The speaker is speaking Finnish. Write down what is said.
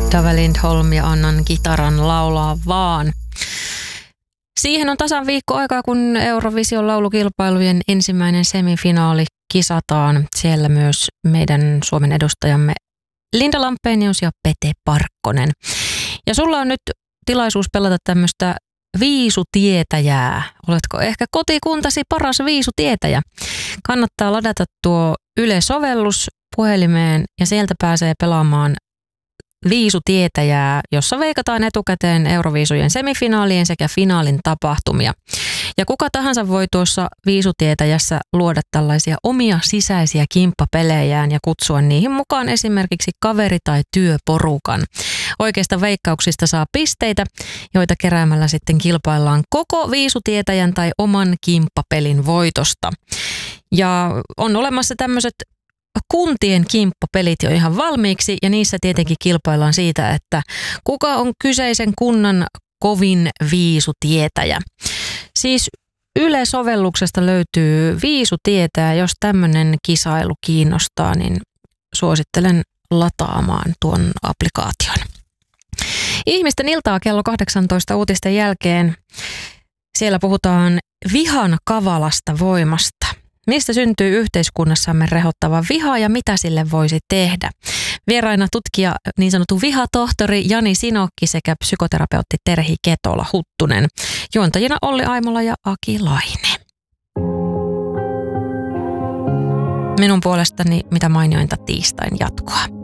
Dave Lindholm ja annan kitaran laulaa vaan. Siihen on tasan viikko aikaa, kun Eurovision laulukilpailujen ensimmäinen semifinaali kisataan. Siellä myös meidän Suomen edustajamme Linda Lampenius ja Pete Parkkonen. Ja sulla on nyt tilaisuus pelata tämmöistä viisutietäjää. Oletko ehkä kotikuntasi paras viisutietäjä? Kannattaa ladata tuo Yle-sovellus puhelimeen ja sieltä pääsee pelaamaan viisutietäjää, jossa veikataan etukäteen Euroviisujen semifinaalien sekä finaalin tapahtumia. Ja kuka tahansa voi tuossa viisutietäjässä luoda tällaisia omia sisäisiä kimppapelejään ja kutsua niihin mukaan esimerkiksi kaveri- tai työporukan. Oikeista veikkauksista saa pisteitä, joita keräämällä sitten kilpaillaan koko viisutietäjän tai oman kimppapelin voitosta. Ja on olemassa tämmöiset kuntien kimppapelit jo ihan valmiiksi ja niissä tietenkin kilpaillaan siitä, että kuka on kyseisen kunnan kovin viisutietäjä. Siis Yle-sovelluksesta löytyy viisutietäjä, jos tämmöinen kisailu kiinnostaa, niin suosittelen lataamaan tuon applikaation. Ihmisten iltaa kello 18 uutisten jälkeen. Siellä puhutaan vihan kavalasta voimasta. Mistä syntyy yhteiskunnassamme rehottava viha ja mitä sille voisi tehdä? Vieraina tutkija, niin sanottu vihatohtori Jani Sinokki sekä psykoterapeutti Terhi Ketola-Huttunen. Juontajina Olli Aimola ja Aki Laine. Minun puolestani mitä mainiointa tiistain jatkoa.